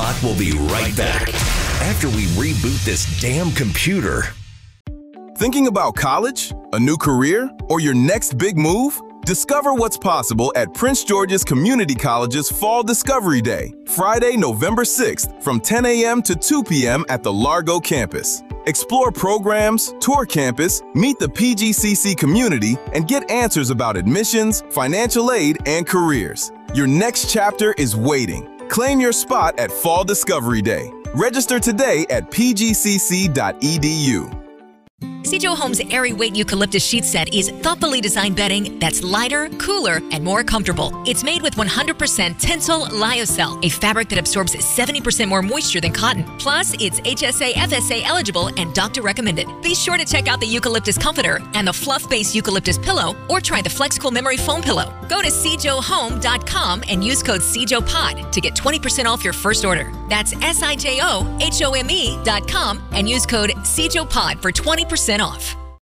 Rock will be right back after we reboot this damn computer. Thinking about college, a new career, or your next big move? Discover what's possible at Prince George's Community College's Fall Discovery Day, Friday, November 6th from 10 a.m. to 2 p.m. at the Largo campus. Explore programs, tour campus, meet the PGCC community, and get answers about admissions, financial aid, and careers. Your next chapter is waiting. Claim your spot at Fall Discovery Day. Register today at pgcc.edu. Cijo Home's Airy Weight Eucalyptus Sheet Set is thoughtfully designed bedding that's lighter, cooler, and more comfortable. It's made with 100% Tencel Lyocell, a fabric that absorbs 70% more moisture than cotton. Plus, it's HSA FSA eligible and doctor recommended. Be sure to check out the Eucalyptus Comforter and the Fluff-Based Eucalyptus Pillow, or try the FlexCool Memory Foam Pillow. Go to cijohome.com and use code CIJOPOD to get 20% off your first order. That's SIJOHOME.com and use code CIJOPOD for 20% off.